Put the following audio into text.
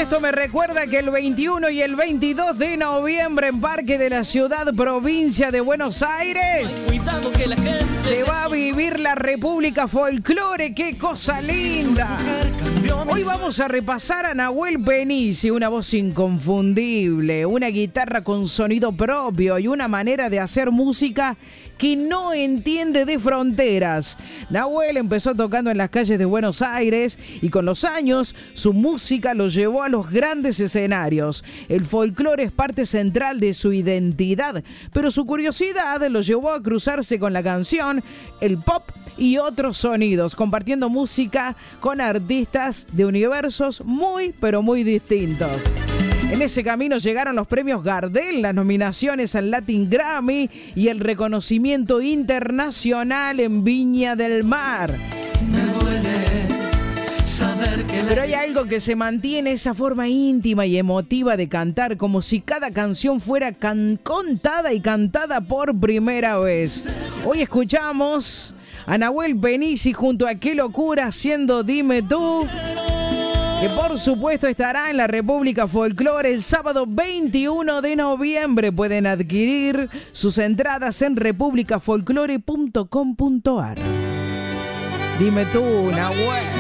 esto me recuerda que el 21 y el 22 de noviembre en Parque de la Ciudad, provincia de Buenos Aires, se va a vivir la República Folclore. ¡Qué cosa linda! Hoy vamos a repasar a Nahuel Benici, una voz inconfundible, una guitarra con sonido propio y una manera de hacer música que no entiende de fronteras. Nahuel empezó tocando en las calles de Buenos Aires y con los años su música lo llevó a los grandes escenarios. El folclore es parte central de su identidad, pero su curiosidad lo llevó a cruzarse con la canción, el pop y otros sonidos, compartiendo música con artistas de universos muy, pero muy distintos. En ese camino llegaron los premios Gardel, las nominaciones al Latin Grammy y el reconocimiento internacional en Viña del Mar. Pero hay algo que se mantiene, esa forma íntima y emotiva de cantar, como si cada canción fuera contada y cantada por primera vez. Hoy escuchamos a Nahuel Benici junto a Qué Locura haciendo Dime Tú, que por supuesto estará en la República Folclore el sábado 21 de noviembre. Pueden adquirir sus entradas en republicafolclore.com.ar. Dime Tú, Nahuel.